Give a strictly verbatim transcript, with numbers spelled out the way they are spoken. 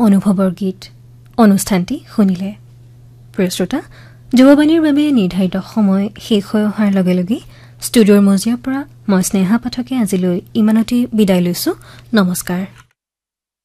অনুভৱৰ গীত অনুষ্ঠানটি শুনিলে প্ৰিয় শ্ৰোতা যুৱবাণীৰ বাবে নিৰ্ধাৰিত সময় শেষ হৈ অহাৰ লগে লগে ষ্টুডিঅ'ৰ মজিয়াৰ পৰা মই স্নেহা পাঠকে আজিলৈ ইমানতে বিদায় লৈছো নমস্কাৰ।